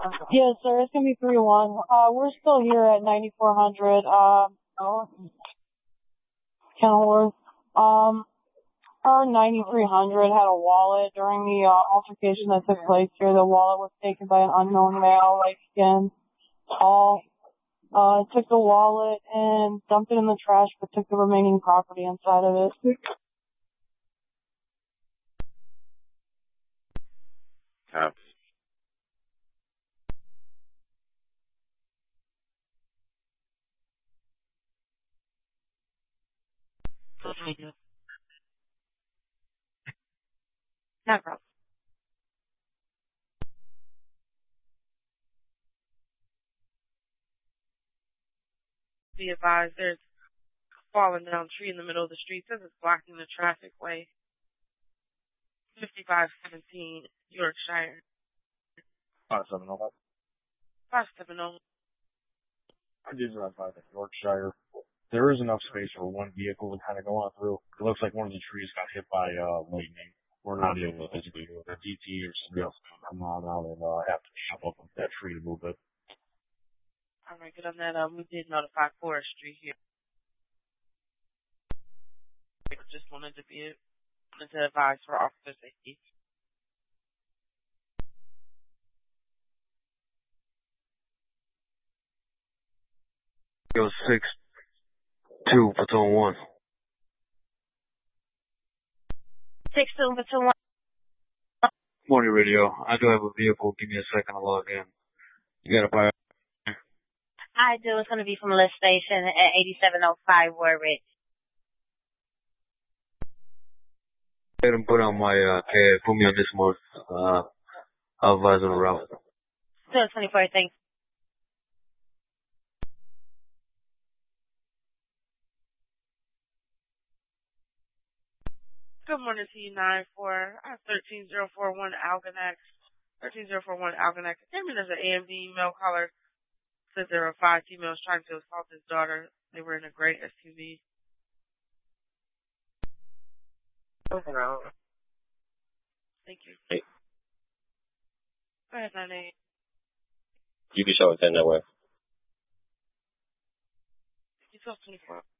Yes, sir. It's gonna be 3-1. We're still here at 9400. Kenilworth. Our 9300 had a wallet during the altercation that took place here. The wallet was taken by an unknown male, light skin, tall. Took the wallet and dumped it in the trash, but took the remaining property inside of it. No problem. Be advised, there's a fallen down tree in the middle of the street. Says it's blocking the traffic way. 5517 Yorkshire. 570. 570. I did drive by the Yorkshire. There is enough space for one vehicle to kind of go on through. It looks like one of the trees got hit by lightning. We're not able to physically do it. The DT or somebody else can come on out and have to chop up that tree to move it. All right, good on that. We did notify forestry here. Just wanted to advise for officer safety. Yo, 6-2, Platoon 1. 6-2, Platoon 1. Morning radio. I do have a vehicle. Give me a second to log in. You got a buy? I do. It's going to be from lift station at 8705 Warwick. Go ahead and put on my cab. Put me on this month. I'll advise on the route. 224, thanks. Good morning to you, 9-4. I have 13041 Algonac. 13041 Algonac. Tell me there's an AMD email caller. Says there were 5 females trying to assault his daughter. They were in a gray SUV. Overall. Thank you. Hey. Go ahead, 9-8. You can show it that way. You 1224.